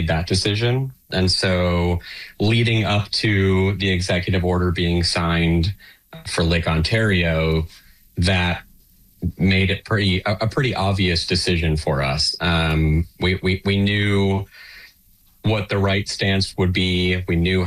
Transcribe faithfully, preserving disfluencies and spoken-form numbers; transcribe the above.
that decision. And so leading up to the executive order being signed for Lake Ontario, that made it pretty a, a pretty obvious decision for us. Um, we, we, we knew what the right stance would be. We knew